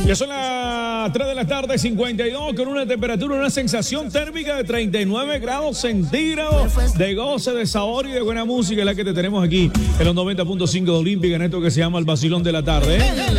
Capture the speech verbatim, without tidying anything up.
Ya son las tres de la tarde, cincuenta y dos, con una temperatura, una sensación térmica de treinta y nueve grados centígrados, de goce, de sabor y de buena música, la que te tenemos aquí en los noventa punto cinco de Olímpica, en esto que se llama el vacilón de la tarde, ¿eh?